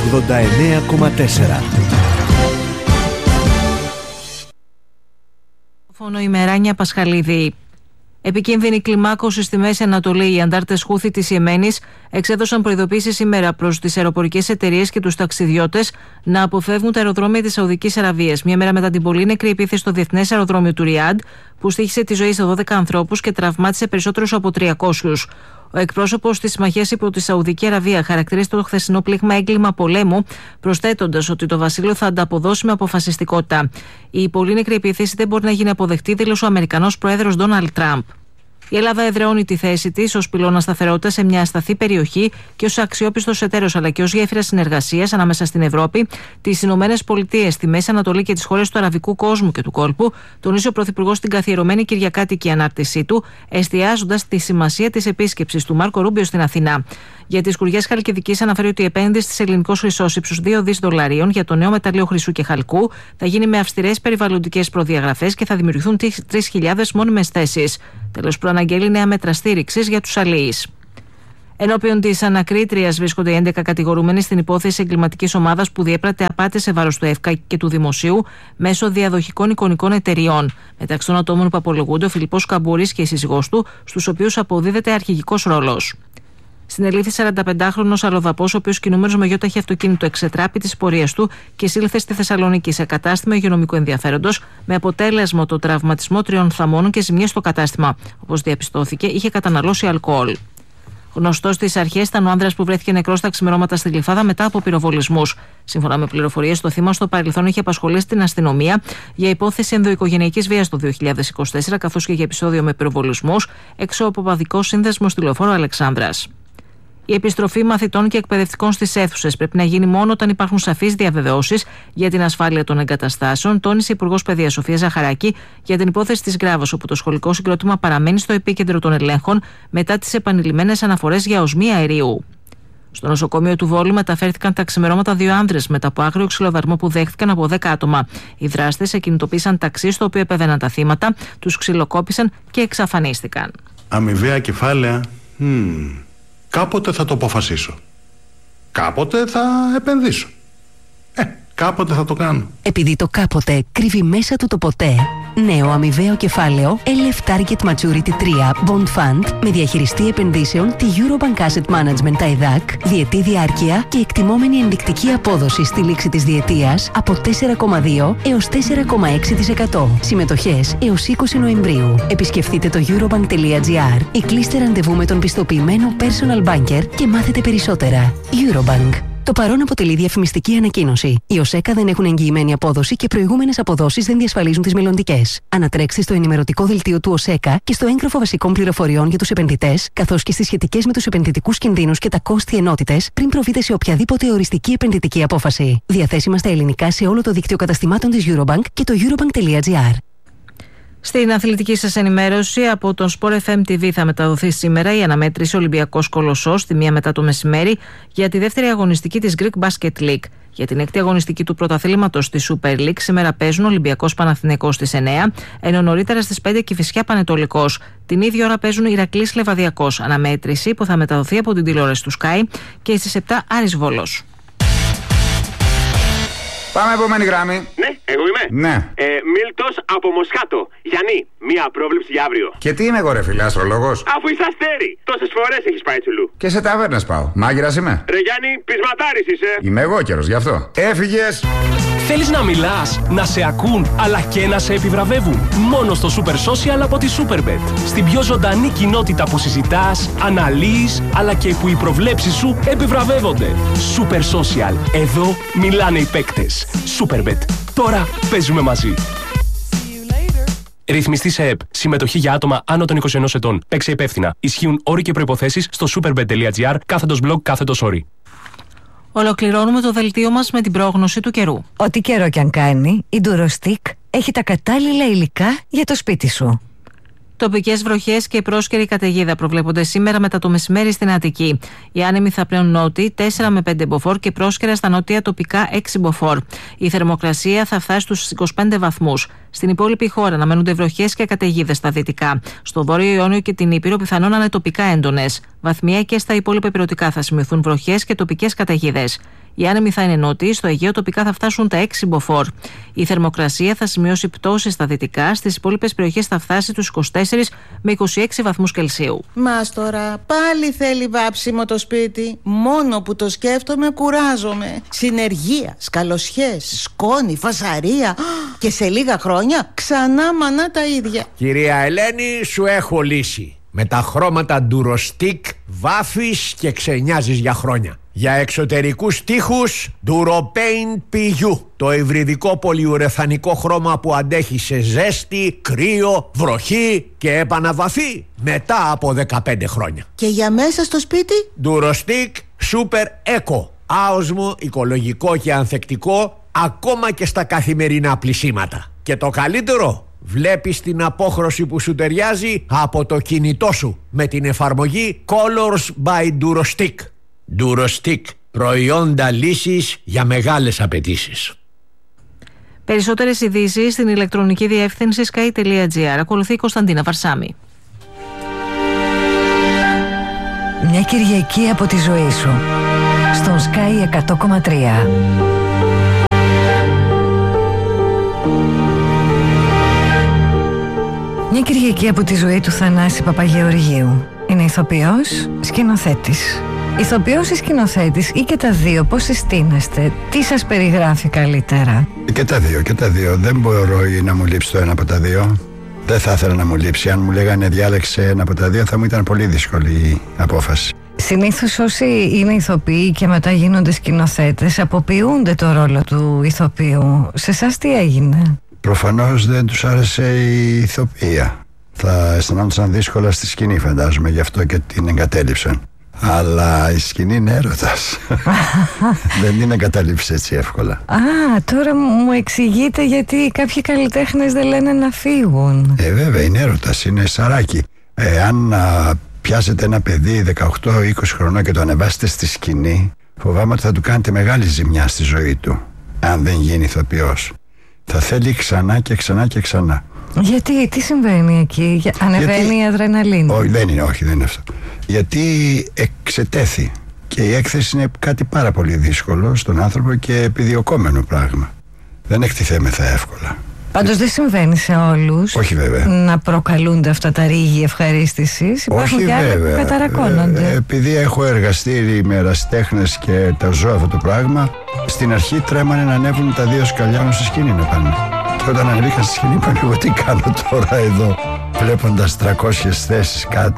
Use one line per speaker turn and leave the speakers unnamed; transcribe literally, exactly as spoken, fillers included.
ογδόντα εννέα κόμμα τέσσερα.
Φόνο ημεράνια Πασχαλίδη. Επικίνδυνη κλιμάκωση στη Μέση Ανατολή. Οι αντάρτες Χούθη της Ιεμένης εξέδωσαν προειδοποίηση σήμερα προς τις αεροπορικές εταιρείες και τους ταξιδιώτες να αποφεύγουν τα αεροδρόμια της Σαουδικής Αραβίας. Μια μέρα μετά την πολύ νεκρή επίθεση στο διεθνές αεροδρόμιο του Ριάντ, που στοίχησε τη ζωή σε δώδεκα ανθρώπους και τραυμάτισε περισσότερους από τριακόσιους. Ο εκπρόσωπος της Συμμαχίας υπό τη Σαουδική Αραβία χαρακτηρίζει το χθεσινό πλήγμα έγκλημα πολέμου, προσθέτοντας ότι το βασίλειο θα ανταποδώσει με αποφασιστικότητα. Η πολύ νεκρή επίθεση δεν μπορεί να γίνει αποδεκτή, δήλωσε ο Αμερικανός πρόεδρος Ντόναλντ Τραμπ. Η Ελλάδα εδραιώνει τη θέση της ως πυλώνα σταθερότητας σε μια ασταθή περιοχή και ως αξιόπιστος εταίρος, αλλά και ως γέφυρα συνεργασίας ανάμεσα στην Ευρώπη, τις Ηνωμένες Πολιτείες, τη Μέση Ανατολή και τις χώρες του αραβικού κόσμου και του κόλπου, τονίζει ο Πρωθυπουργός στην καθιερωμένη κυριακάτικη ανάρτησή του, εστιάζοντας τη σημασία της επίσκεψης του Μάρκο Ρούμπιο στην Αθηνά. Για τις σκουριές Χαλκιδικής αναφέρει ότι η επένδυση της Ελληνικός Χρυσός ύψους δύο δισεκατομμύρια δολαρίων για το νέο μεταλλείο χρυσού και χαλκού θα γίνει με αυστηρές περιβαλλοντικές προδιαγραφές και θα δημιουργηθούν τρεις χιλιάδες μόνιμες θέσεις. Τέλος, προαναγγέλει νέα μέτρα στήριξης για τους αλλοίς. Ενώπιον της ανακρίτριας βρίσκονται οι έντεκα κατηγορούμενοι στην υπόθεση εγκληματικής ομάδας που διέπρατε απάτες σε βάρος του ΕΦΚΑ και του Δημοσίου μέσω διαδοχικών εικονικών εταιριών. Μεταξύ των ατόμων που απολογούνται ο Φιλιππός Καμπούρης και η σύζυγός του, στους οποίους αποδίδεται αρχηγικός ρόλος. Συνελήφθη σαρανταπεντάχρονος αλλοδαπός, ο οποίος κινούμενος με γιόταχη αυτοκίνητο εξετράπη της πορείας του και σύλληφθε στη Θεσσαλονίκη σε κατάστημα υγειονομικού ενδιαφέροντος, με αποτέλεσμα το τραυματισμό τριών θαμώνων και ζημιές στο κατάστημα. Όπως διαπιστώθηκε, είχε καταναλώσει αλκοόλ. Γνωστός στις αρχές ήταν ο άνδρας που βρέθηκε νεκρός τα ξημερώματα στη Γλυφάδα μετά από πυροβολισμούς. Σύμφωνα με πληροφορίες, το θύμα στο παρελθόν είχε απασχολήσει την αστυνομία για υπόθεση ενδοοικογενειακής βίας το δύο χιλιάδες είκοσι τέσσερα, καθώς και για επεισόδιο με πυροβολισμούς έξω από παδικό σύνδεσμο στη λεωφόρο Αλεξάνδρας. Η επιστροφή μαθητών και εκπαιδευτικών στις αίθουσες πρέπει να γίνει μόνο όταν υπάρχουν σαφείς διαβεβαιώσεις για την ασφάλεια των εγκαταστάσεων, τόνισε η Υπουργός Παιδείας Σοφία Ζαχαράκη για την υπόθεση της Γκράβας, όπου το σχολικό συγκρότημα παραμένει στο επίκεντρο των ελέγχων μετά τις επανειλημμένες αναφορές για οσμή αερίου. Στο νοσοκομείο του Βόλου μεταφέρθηκαν τα ξημερώματα δύο άνδρες μετά από άγριο ξυλοδαρμό που δέχτηκαν από δέκα άτομα. Οι δράστες εκκινητοποίησαν ταξί στο οποίο επέβαιναν τα θύματα, τους ξυλοκόπησαν και εξαφανίστηκαν.
Αμοιβαία κεφάλαια. Hmm. Κάποτε θα το αποφασίσω. Κάποτε θα επενδύσω. Ε, κάποτε θα το κάνω.
Επειδή το κάποτε κρύβει μέσα του το ποτέ, νέο αμοιβαίο κεφάλαιο ελ εφ Target Maturity τρία Bond Fund με διαχειριστή επενδύσεων τη Eurobank Asset Management τα ΕΔΑΚ, διετή διάρκεια και εκτιμόμενη ενδεικτική απόδοση στη λήξη της διετίας από τέσσερα κόμμα δύο έως τέσσερα κόμμα έξι τοις εκατό. Συμμετοχές έως είκοσι Νοεμβρίου. Επισκεφτείτε το eurobank τελεία gr ή κλείστε ραντεβού με τον πιστοποιημένο personal banker και μάθετε περισσότερα. Eurobank. Το παρόν αποτελεί διαφημιστική ανακοίνωση. Οι ΟΣΕΚΑ δεν έχουν εγγυημένη απόδοση και προηγούμενες αποδόσεις δεν διασφαλίζουν τις μελλοντικές. Ανατρέξτε στο ενημερωτικό δελτίο του ΟΣΕΚΑ και στο έγγραφο βασικών πληροφοριών για τους επενδυτές, καθώς και στις σχετικές με τους επενδυτικούς κινδύνους και τα κόστη ενότητες, πριν προβείτε σε οποιαδήποτε οριστική επενδυτική απόφαση. Διαθέσιμα στα ελληνικά σε όλο το δίκτυο καταστημάτων της Eurobank και το eurobank τελεία gr.
Στην αθλητική σας ενημέρωση από τον Sport εφ εμ τι βι θα μεταδοθεί σήμερα η αναμέτρηση Ολυμπιακός Κολοσσός στη μία μετά το μεσημέρι για τη δεύτερη αγωνιστική της Greek Basket League. Για την έκτη αγωνιστική του πρωταθλήματος στη Super League σήμερα παίζουν Ολυμπιακός Παναθηναϊκός στις εννέα, ενώ νωρίτερα στις πέντε Κηφισιά Πανετολικός. Την ίδια ώρα παίζουν Ηρακλής Λεβαδιακός, αναμέτρηση που θα μεταδοθεί από την τηλεόραση του Sky, και στις επτά Άρης Βόλος.
Πάμε επόμενη γράμμη.
Ναι, εγώ είμαι.
Ναι.
Ε, Μίλτος από Μοσχάτο. Γιάννη, μία πρόβλεψη για αύριο.
Και τι είμαι εγώ, ρε φίλε, αστρολόγος?
Αφού είσαι αστέρι, τόσες φορές έχεις πάει τσουλού.
Και σε ταβέρνες πάω. Μάγειρας είμαι.
Ρε Γιάννη, πεισματάρης είσαι.
Είμαι εγώ καιρός γι' αυτό. Έφυγες.
Θέλεις να μιλάς, να σε ακούν, αλλά και να σε επιβραβεύουν? Μόνο στο Super Social από τη Superbet. Στην πιο ζωντανή κοινότητα που συζητάς, αναλύεις, αλλά και που οι προβλέψεις σου επιβραβεύονται. Super Social. Εδώ μιλάνε οι παίκτες. Superbet. Τώρα παίζουμε μαζί. Ρυθμιστή σε ΕΠ. Συμμετοχή για άτομα άνω των είκοσι ενός ετών. Παίξε υπεύθυνα. Ισχύουν όροι και προϋποθέσεις στο superbet τελεία gr κάθετος blog κάθετος όροι.
Ολοκληρώνουμε το δελτίο μας με την πρόγνωση του καιρού.
Ό,τι καιρό κι αν κάνει, η Durostick έχει τα κατάλληλα υλικά για το σπίτι σου.
Τοπικές βροχές και πρόσκαιρη καταιγίδα προβλέπονται σήμερα μετά το μεσημέρι στην Αττική. Οι άνεμοι θα πλέουν νότιοι τέσσερα με πέντε μποφόρ και πρόσκαιρα στα νότια τοπικά έξι μποφόρ. Η θερμοκρασία θα φτάσει στους είκοσι πέντε βαθμούς. Στην υπόλοιπη χώρα αναμένονται βροχές και καταιγίδες στα δυτικά. Στο Βόρειο Ιόνιο και την Ήπειρο πιθανόν να είναι τοπικά έντονες. Βαθμία και στα υπόλοιπα ηπειρωτικά θα σημειωθούν βροχές και τοπικές καταιγίδες. Οι άνεμοι θα είναι νότιοι, στο Αιγαίο τοπικά θα φτάσουν τα έξι μποφόρ. Η θερμοκρασία θα σημειώσει πτώση στα δυτικά, στις υπόλοιπες περιοχές θα φτάσει τους είκοσι τέσσερις με είκοσι έξι βαθμούς Κελσίου.
Μας τώρα πάλι θέλει βάψιμο το σπίτι. Μόνο που το σκέφτομαι κουράζομαι. Συνεργεία, σκαλοσιές, σκόνη, φασαρία. Και σε λίγα χρόνια ξανά μανά τα ίδια.
Κυρία Ελένη, σου έχω λύση. Με τα χρώματα Durostick βάφεις και ξενιάζεις για χρόνια. Για εξωτερικούς τοίχους Duropaint πι γιου, το υβριδικό πολυουρεθανικό χρώμα που αντέχει σε ζέστη, κρύο, βροχή και επαναβαφή μετά από δεκαπέντε χρόνια.
Και για μέσα στο σπίτι
Durostick Super Eco, άοσμο, οικολογικό και ανθεκτικό ακόμα και στα καθημερινά πλυσίματα. Και το καλύτερο, βλέπεις την απόχρωση που σου ταιριάζει από το κινητό σου με την εφαρμογή Colors by Durostick. Durostick, προϊόντα λύσης για μεγάλες απαιτήσεις.
Περισσότερες ειδήσεις στην ηλεκτρονική διεύθυνση sky τελεία gr. Ακολουθεί η Κωνσταντίνα Βαρσάμι.
Μια Κυριακή από τη ζωή σου στον Sky εκατό κόμμα τρία. Μια Κυριακή από τη ζωή του Θανάση Παπαγεωργίου. Είναι ηθοποιός, σκηνοθέτης. Ηθοποιός ή σκηνοθέτης ή και τα δύο, πώς συστήνεστε, τι σας περιγράφει καλύτερα?
Και τα δύο, και τα δύο. Δεν μπορώ να μου λείψει το ένα από τα δύο. Δεν θα ήθελα να μου λείψει. Αν μου λέγανε διάλεξε ένα από τα δύο, θα μου ήταν πολύ δύσκολη η απόφαση.
Συνήθως όσοι είναι ηθοποιοί και μετά γίνονται σκηνοθέτες αποποιούνται το ρόλο του ηθοποιού. Σε εσάς τι έγινε?
Προφανώς δεν τους άρεσε η ηθοποιία. Θα αισθανόντουσαν δύσκολα στη σκηνή, φαντάζομαι, γι' αυτό και την εγκατέλειψαν. Αλλά η σκηνή είναι έρωτας. Δεν την εγκαταλείψεις έτσι εύκολα.
Α, τώρα μου εξηγείτε γιατί κάποιοι καλλιτέχνες δεν λένε να φύγουν.
Ε, βέβαια, είναι έρωτας, είναι σαράκι. Ε, αν α, πιάσετε ένα παιδί δεκαοκτώ είκοσι χρονών και το ανεβάσετε στη σκηνή, φοβάμαι ότι θα του κάνετε μεγάλη ζημιά στη ζωή του. Αν δεν γίνει ηθοποιός, θα θέλει ξανά και ξανά και ξανά.
Γιατί, τι συμβαίνει εκεί, ανεβαίνει Γιατί... η αδρεναλίνη?
Όχι, δεν είναι, όχι, δεν είναι αυτό. Γιατί εξετέθη. Και η έκθεση είναι κάτι πάρα πολύ δύσκολο στον άνθρωπο και επιδιωκόμενο πράγμα. Δεν εκτιθέμεθα εύκολα.
Πάντως δεν συμβαίνει σε όλους.
Όχι βέβαια.
Να προκαλούνται αυτά τα ρίγη ευχαρίστησης. Υπάρχουν
Όχι
και άλλοι
βέβαια.
που καταρακώνονται.
Ε, επειδή έχω εργαστήρι με ερασιτέχνες και τα ζω αυτό το πράγμα, στην αρχή τρέμανε να ανέβουν τα δύο σκαλιά μου στη σκηνή να πάνε. Και όταν ανέβηκαν στη σκηνή είπαν, εγώ τι κάνω τώρα εδώ, βλέποντας τριακόσιες θέσεις κάτω.